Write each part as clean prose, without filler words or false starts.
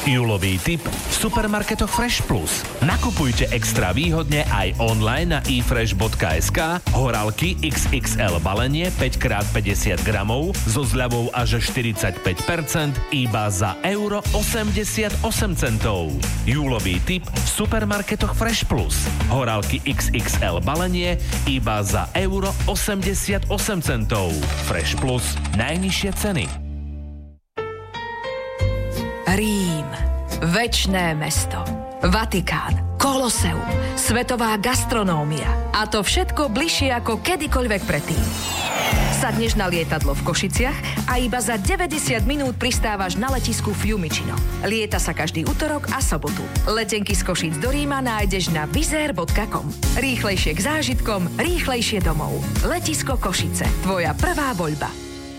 Júlový tip v supermarketoch Fresh Plus. Nakupujte extra výhodne aj online na efresh.sk horálky XXL balenie 5x50 gramov so zľavou až 45% iba za €88. Júlový tip v supermarketoch Fresh Plus. Horálky XXL balenie iba za €88. Fresh Plus. Najnižšie ceny. Rím, večné mesto, Vatikán, Koloseum, svetová gastronómia a to všetko bližšie ako kedykoľvek predtým. Sadneš na lietadlo v Košiciach a iba za 90 minút pristávaš na letisku Fiumicino. Lieta sa každý utorok a sobotu. Letenky z Košíc do Ríma nájdeš na wizzair.com. Rýchlejšie k zážitkom, rýchlejšie domov. Letisko Košice, tvoja prvá voľba.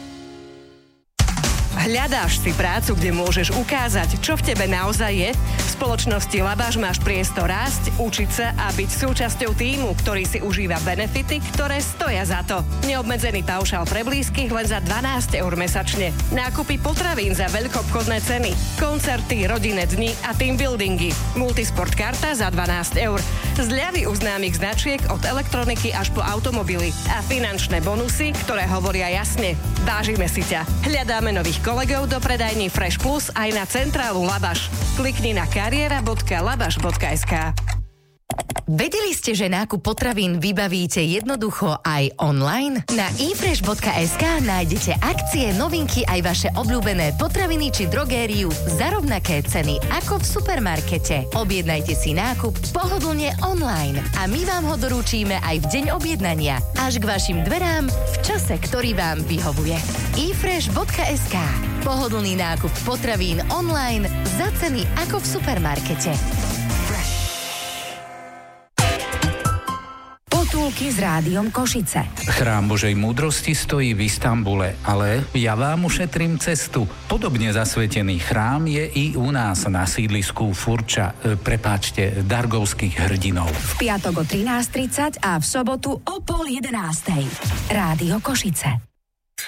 Hľadáš si prácu, kde môžeš ukázať, čo v tebe naozaj je? V spoločnosti Labaš máš priestor rásť, učiť sa a byť súčasťou tímu, ktorý si užíva benefity, ktoré stoja za to. Neobmedzený paušál pre blízkych len za 12 € mesačne. Nákupy potravín za veľkoobchodné ceny. Koncerty, rodinné dni a team buildingy. Multisport karta za 12 €. Zľavy u známych značiek od elektroniky až po automobily. A finančné bonusy, ktoré hovoria jasne. Vážime si ťa. Hľadáme nových kolegov do predajní Fresh Plus aj na centrálu Labaš. Klikni na kariera.labaš.sk. Vedeli ste, že nákup potravín vybavíte jednoducho aj online? Na efresh.sk nájdete akcie, novinky aj vaše obľúbené potraviny či drogériu za rovnaké ceny ako v supermarkete. Objednajte si nákup pohodlne online a my vám ho doručíme aj v deň objednania až k vašim dverám v čase, ktorý vám vyhovuje. efresh.sk. Pohodlný nákup potravín online za ceny ako v supermarkete. Potulky s Rádiom Košice. Chrám Božej múdrosti stojí v Istanbule, ale ja vám ušetrím cestu. Podobne zasvetený chrám je i u nás na sídlisku Dargovských hrdinov. V piatok o 13:30 a v sobotu o 10:30. Rádio Košice.